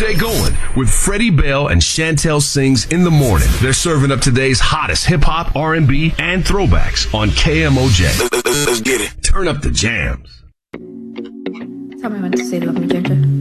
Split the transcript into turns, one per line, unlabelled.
day going with Freddie Bell and Chantel Sings in the morning. They're serving up today's hottest hip-hop, R&B, and throwbacks on KMOJ.
Let's get it.
Turn up the jams.
Tell me when to say love me, Ginger.